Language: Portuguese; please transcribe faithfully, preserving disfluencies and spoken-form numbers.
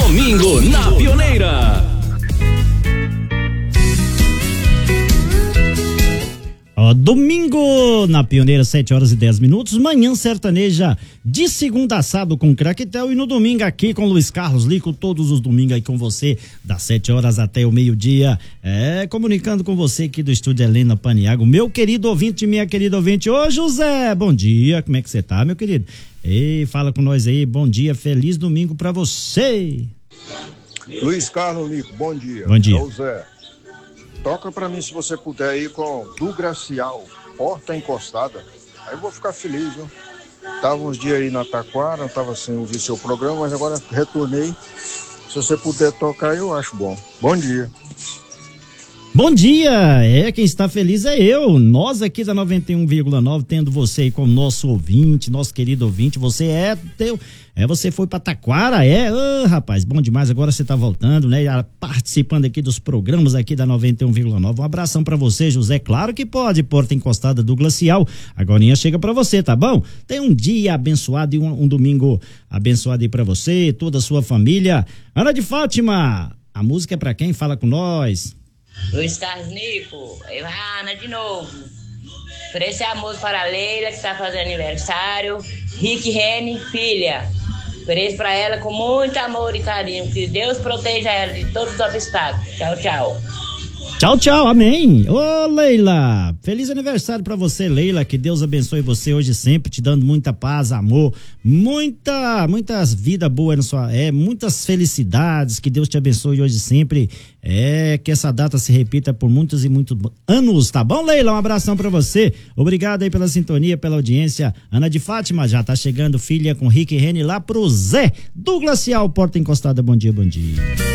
Domingo na Pioneira. Ó, domingo na Pioneira, sete horas e dez minutos, manhã sertaneja de segunda a sábado com Craquetel, e no domingo aqui com Luiz Carlos Lico, todos os domingos aí com você, das sete horas até o meio-dia, é, comunicando com você aqui do estúdio Helena Paniago, meu querido ouvinte, minha querida ouvinte. Ô José, bom dia, como é que você tá, meu querido? Ei, fala com nós aí, bom dia, feliz domingo pra você. Luiz Carlos Lico, bom dia. Bom dia. Ô Zé, toca pra mim se você puder aí com do Gracial, Porta Encostada. Aí eu vou ficar feliz, viu? Tava uns dias aí na Taquara, não tava sem ouvir seu programa, mas agora retornei. Se você puder tocar, eu acho bom. Bom dia. Bom dia, é, quem está feliz é eu, nós aqui da noventa e um vírgula nove, tendo você aí como nosso ouvinte, nosso querido ouvinte. Você é teu, é, você foi pra Taquara, é, oh, rapaz, bom demais, agora você tá voltando, né, participando aqui dos programas aqui da noventa e um vírgula nove, um abração pra você, José, claro que pode, Porta Encostada do Glacial, agorinha chega pra você, tá bom? Tem um dia abençoado e um, um domingo abençoado aí pra você, toda a sua família. Ana de Fátima, a música é pra quem? Fala com nós. Luiz Carlos Nico, eu, Ana, de novo. Oferecer a música para a Leila, que está fazendo aniversário. Rick Rene, filha. Ofereço para ela com muito amor e carinho. Que Deus proteja ela de todos os obstáculos. Tchau, tchau. Tchau, tchau, amém. Ô, Leila, feliz aniversário pra você, Leila, que Deus abençoe você hoje sempre, te dando muita paz, amor, muita, muitas vida boa na sua, é, muitas felicidades, que Deus te abençoe hoje sempre, é, que essa data se repita por muitos e muitos anos, tá bom, Leila? Um abração pra você, obrigado aí pela sintonia, pela audiência. Ana de Fátima, já tá chegando, filha com Rick e Rene lá pro Zé do Glacial, Porta Encostada, bom dia, bom dia.